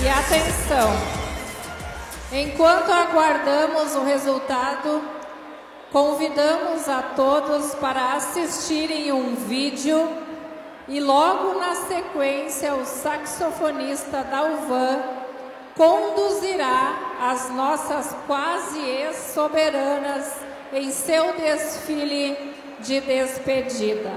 atenção! Enquanto aguardamos o resultado, convidamos a todos para assistirem um vídeo e logo na sequência o saxofonista Dalvan conduzirá as nossas quase ex-soberanas em seu desfile de despedida.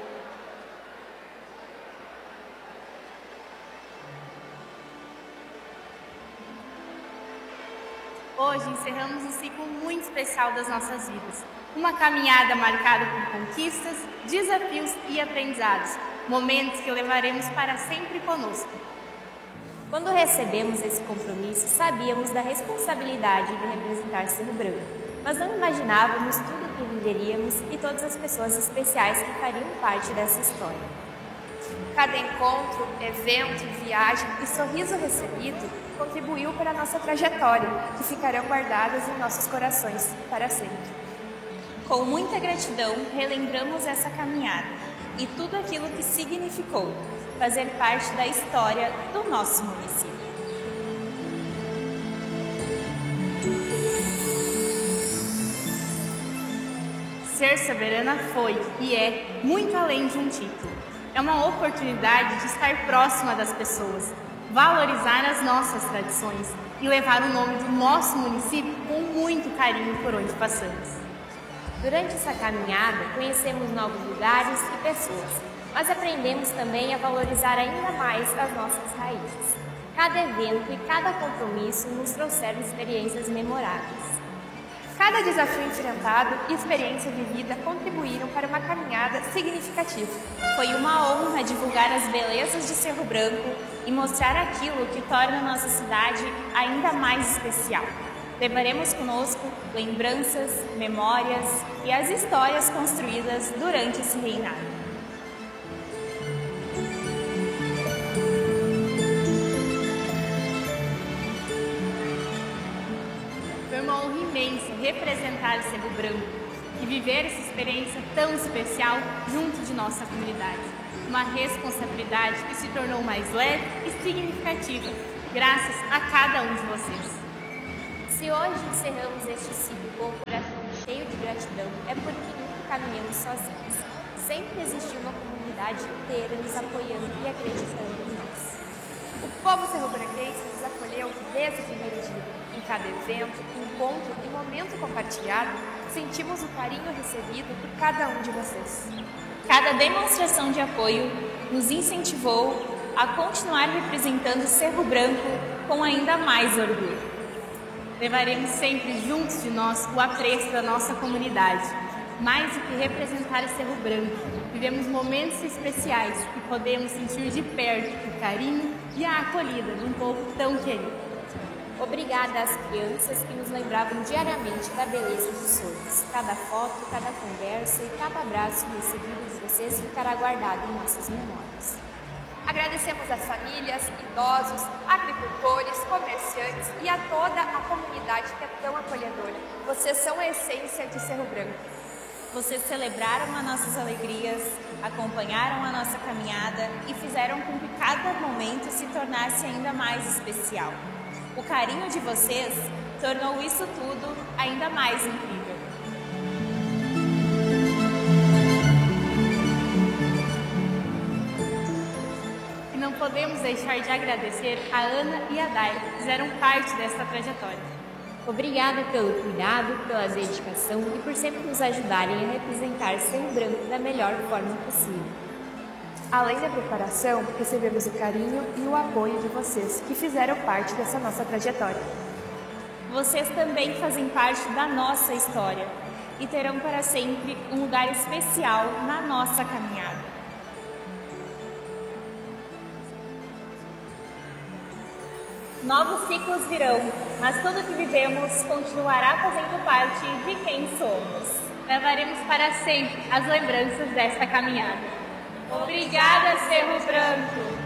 Hoje encerramos um ciclo muito especial das nossas vidas. Uma caminhada marcada por conquistas, desafios e aprendizados. Momentos que levaremos para sempre conosco. Quando recebemos esse compromisso, sabíamos da responsabilidade de representar Cerro Branco, mas não imaginávamos tudo o que viveríamos e todas as pessoas especiais que fariam parte dessa história. Cada encontro, evento, viagem e sorriso recebido contribuiu para a nossa trajetória, que ficarão guardadas em nossos corações para sempre. Com muita gratidão, relembramos essa caminhada e tudo aquilo que significou fazer parte da história do nosso município. Ser soberana foi e é muito além de um título. É uma oportunidade de estar próxima das pessoas, valorizar as nossas tradições e levar o nome do nosso município com muito carinho por onde passamos. Durante essa caminhada, conhecemos novos lugares e pessoas, mas aprendemos também a valorizar ainda mais as nossas raízes. Cada evento e cada compromisso nos trouxeram experiências memoráveis. Cada desafio enfrentado e experiência vivida contribuíram para uma caminhada significativa. Foi uma honra divulgar as belezas de Cerro Branco e mostrar aquilo que torna nossa cidade ainda mais especial. Levaremos conosco lembranças, memórias e as histórias construídas durante esse reinado. Foi uma honra imensa representar Cerro Branco e viver essa experiência tão especial junto de nossa comunidade. Uma responsabilidade que se tornou mais leve e significativa, graças a cada um de vocês. Se hoje encerramos este ciclo com o coração cheio de gratidão, é porque nunca caminhamos sozinhos. Sempre existiu uma comunidade inteira nos apoiando e acreditando em nós. O povo cerro-branquense nos acolheu desde o primeiro dia. Em cada evento, encontro e momento compartilhado, sentimos o carinho recebido por cada um de vocês. Cada demonstração de apoio nos incentivou a continuar representando Cerro Branco com ainda mais orgulho. Levaremos sempre juntos de nós o apreço da nossa comunidade. Mais do que representar Cerro Branco, vivemos momentos especiais e podemos sentir de perto o carinho e a acolhida de um povo tão querido. Obrigada às crianças que nos lembravam diariamente da beleza dos sonhos. Cada foto, cada conversa e cada abraço recebido de vocês ficará guardado em nossas memórias. Agradecemos às famílias, idosos, agricultores, comerciantes e a toda a comunidade que é tão acolhedora. Vocês são a essência de Cerro Branco. Vocês celebraram as nossas alegrias, acompanharam a nossa caminhada e fizeram com que cada momento se tornasse ainda mais especial. O carinho de vocês tornou isso tudo ainda mais incrível. E não podemos deixar de agradecer a Ana e a Day, que fizeram parte dessa trajetória. Obrigada pelo cuidado, pela dedicação e por sempre nos ajudarem a representar Cerro Branco da melhor forma possível. Além da preparação, recebemos o carinho e o apoio de vocês, que fizeram parte dessa nossa trajetória. Vocês também fazem parte da nossa história e terão para sempre um lugar especial na nossa caminhada. Novos ciclos virão, mas tudo que vivemos continuará fazendo parte de quem somos. Levaremos para sempre as lembranças desta caminhada. Obrigada, Cerro Branco!